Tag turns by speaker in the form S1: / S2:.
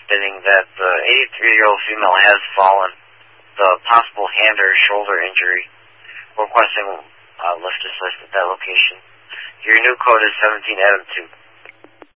S1: stating that the 83-year-old female has fallen, the possible hand or shoulder injury. Requesting lift assist at that location. Your new code is 17 Adam 2.